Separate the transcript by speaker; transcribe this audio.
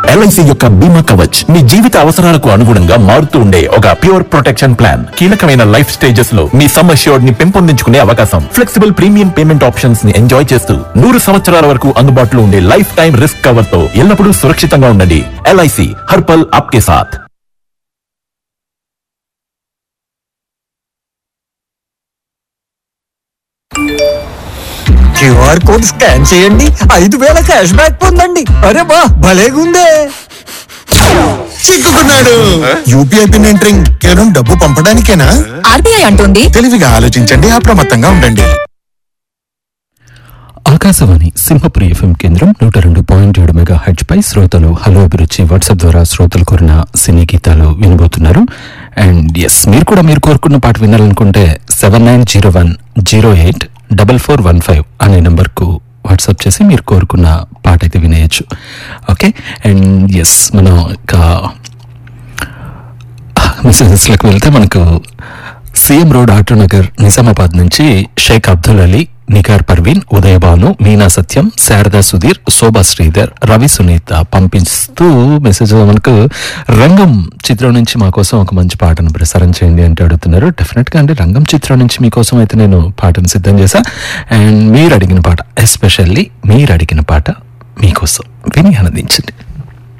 Speaker 1: LIC యొక్క బీమా కవచ్ మీ జీవిత అవసరాలకు అనుగుణంగా మారుతూ ఉండే ఒక ప్యూర్ ప్రొటెక్షన్ ప్లాన్. కీలకమైన లైఫ్ స్టేజెస్ లో మీ సమ్ అష్యూర్డ్ ని పెంపొందించుకునే అవకాశం, ఫ్లెక్సిబుల్ ప్రీమియం పేమెంట్ ఆప్షన్స్ ని ఎంజాయ్ చేస్తూ 100 సంవత్సరాల వరకు అందుబాటులో ఉండే లైఫ్ టైం రిస్క్ కవర్ తో ఎల్లప్పుడూ సురక్షితంగా ఉండండి. ఎల్ఐసి హర్ పల్ ఆప్కే సాథ్.
Speaker 2: క్యూఆర్ కోడ్ స్కాన్ చేయండి, 5,000 క్యాష్ బ్యాక్ పొందండి. అరే బా, భలేగుందే.
Speaker 3: చిక్కుకున్నాడు. యూపీఐ పిన్ ఎంటరింగ్ కేవలం డబ్బు పంపడానికేనా?
Speaker 4: ఆర్బీఐ అంటుంది.
Speaker 3: తెలివిగా ఆలోచించండి, అప్రమత్తంగా ఉండండి.
Speaker 5: ఆకాశవాణి సింహపురి ఎఫ్ఎం కేంద్రం 102.7 మెగాహెర్ట్జ్ పై శ్రోతలు హలో అభిరుచి వాట్సాప్ ద్వారా శ్రోతలు కోరిన సినీ గీతాలు వినబోతున్నారు. అండ్ ఎస్, మీరు కూడా మీరు కోరుకున్న పాట వినాలనుకుంటే 7901084415 అనే నంబర్కు వాట్సాప్ చేసి మీరు కోరుకున్న పాట అయితే వినేయచ్చు. ఓకే, అండ్ ఎస్, మనం ఇంకా మెసేజెస్లకు వెళ్తే మనకు సీఎం రోడ్ ఆటోనగర్ నిజామాబాద్ నుంచి షేక్ అబ్దుల్ అలీ, నికార్ పర్వీన్, ఉదయభాను, మీనా సత్యం, శారదా సుధీర్, శోభా శ్రీధర్, రవి సునీత పంపిస్తూ మెసేజ్ మనకు రంగం చిత్రం నుంచి మా కోసం ఒక మంచి పాటను ప్రసారం చేయండి అంటే అడుగుతున్నారు. డెఫినెట్ గా అండి, రంగం చిత్రం నుంచి మీకోసం అయితే నేను పాటను సిద్ధం చేశా. అండ్ మీరు అడిగిన పాట, ఎస్పెషల్లీ మీరు అడిగిన పాట మీకోసం విని ఆనందించండి.